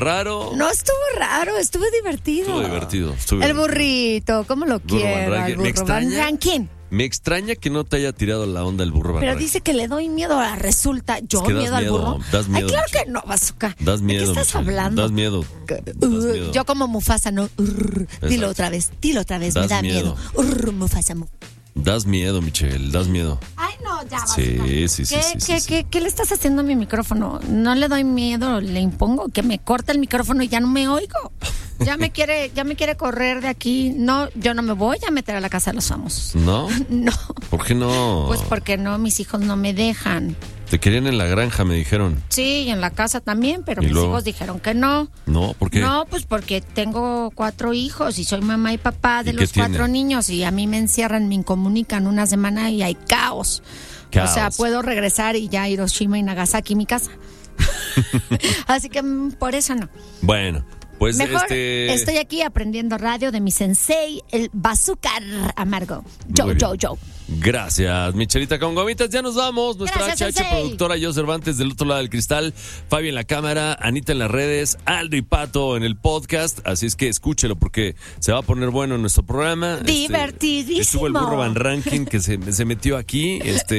¿Raro? No estuvo raro, estuvo divertido. El burrito, ¿cómo lo quiero? El burro Van Rankin. Me extraña que no te haya tirado la onda el burro Van Pero Rankin. dice que le doy miedo a resulta. ¿Yo miedo al burro? Das miedo. Ay, claro que no, Bazooka. Das miedo. ¿De qué estás hablando? Das miedo. Yo como Mufasa, no. Dilo otra vez, me da miedo. Mufasa. Das miedo, Michelle, das miedo. Ay, no, ya vas. Sí. ¿Qué le estás haciendo a mi micrófono? No le doy miedo, le impongo que me corta el micrófono y ya no me oigo. Ya me quiere correr de aquí. No, yo no me voy a meter a la casa de los famosos. ¿No? No. ¿Por qué no? Pues porque no, mis hijos no me dejan. Te querían en la granja, me dijeron. Sí, y en la casa también, pero mis hijos dijeron que no. No, ¿por qué? No, pues porque tengo 4 hijos y soy mamá y papá de los 4 niños y a mí me encierran, me incomunican una semana y hay caos. O sea, puedo regresar y ya Hiroshima y Nagasaki mi casa. Así que por eso no. Bueno, pues mejor estoy aquí aprendiendo radio de mi sensei, el Bazooka Amargo. Yo. Gracias, Michelita con gomitas. Ya nos vamos. Nuestra HH productora, yo Cervantes del otro lado del cristal, Fabi en la cámara, Anita en las redes, Aldo y Pato en el podcast. Así es que escúchelo porque se va a poner bueno en nuestro programa. Divertidísimo. Estuvo el burro Van Rankin que se metió aquí.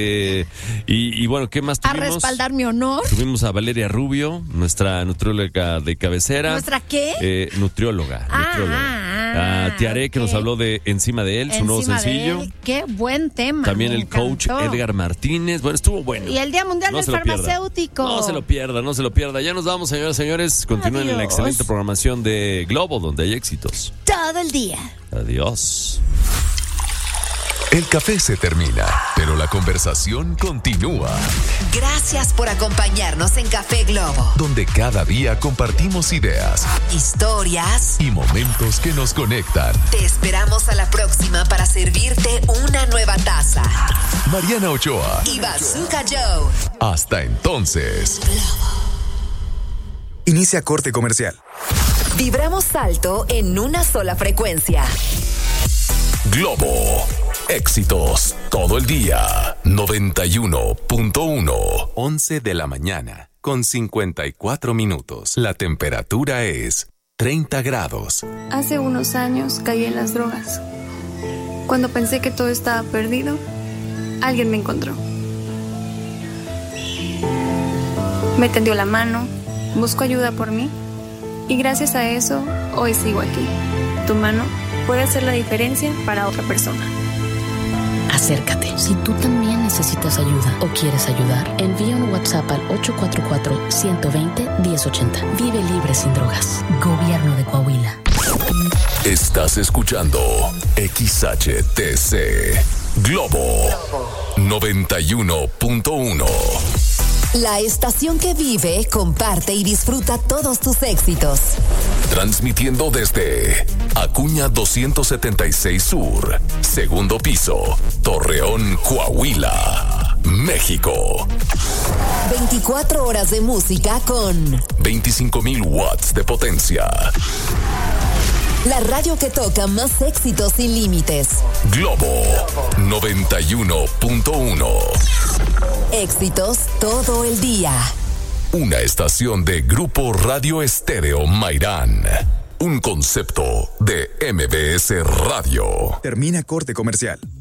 Y bueno, ¿qué más tuvimos? A respaldar mi honor. Tuvimos a Valeria Rubio, nuestra nutrióloga de cabecera. ¿Nuestra qué? Nutrióloga. A Tiare, que nos habló de Encima de él, su nuevo sencillo. Qué buen tema. También el coach Edgar Martínez. Bueno, estuvo bueno. Y el Día Mundial del Farmacéutico. No se lo pierda. Ya nos vamos, señoras y señores. Continúen en la excelente programación de Globo, donde hay éxitos. Todo el día. Adiós. El café se termina, pero la conversación continúa. Gracias por acompañarnos en Café Globo, donde cada día compartimos ideas, historias y momentos que nos conectan. Te esperamos a la próxima para servirte una nueva taza. Mariana Ochoa y Bazooka Joe. Hasta entonces. Inicia corte comercial. Vibramos alto en una sola frecuencia. Globo. Éxitos todo el día. 91.1. 11 de la mañana con 54 minutos. La temperatura es 30 grados. Hace unos años caí en las drogas. Cuando pensé que todo estaba perdido, alguien me encontró. Me tendió la mano, buscó ayuda por mí y gracias a eso hoy sigo aquí. Tu mano puede hacer la diferencia para otra persona. Acércate. Si tú también necesitas ayuda o quieres ayudar, envía un WhatsApp al 844-120-1080. Vive libre sin drogas. Gobierno de Coahuila. Estás escuchando XHTC Globo 91.1. La estación que vive, comparte y disfruta todos tus éxitos. Transmitiendo desde Acuña 276 Sur, segundo piso, Torreón, Coahuila, México. 24 horas de música con 25,000 watts de potencia. La radio que toca más éxitos sin límites. Globo 91.1. Éxitos todo el día. Una estación de Grupo Radio Estéreo Mairán. Un concepto de MBS Radio. Termina corte comercial.